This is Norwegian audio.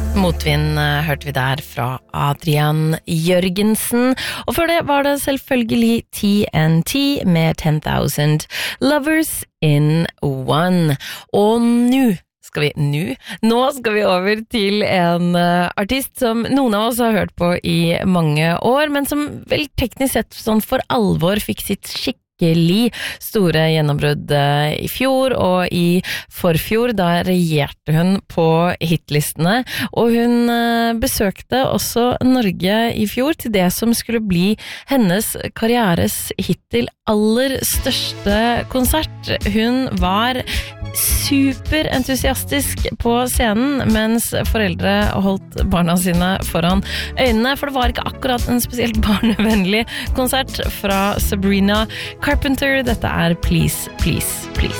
Motvind hørte vi der fra Adrian Jørgensen, og før det var det selvfølgelig TNT med 10,000 Lovers in One. Og nå skal vi over til en artist som noen av oss har hørt på i mange år, men som vel teknisk sett sånn for alvor fikk sitt skikkelig store gjennombrudd i fjor og i forfjor. Da regjerte hun på hitlistene, og hun besøkte også Norge i fjor til det som skulle bli hennes karrieres hittil aller største konsert. Hun var superentusiastisk på scenen, mens foreldre holdt barna sine foran øynene, for det var ikke akkurat en spesielt barnevennlig konsert fra Sabrina Carpenter. Dette er Please, Please, Please.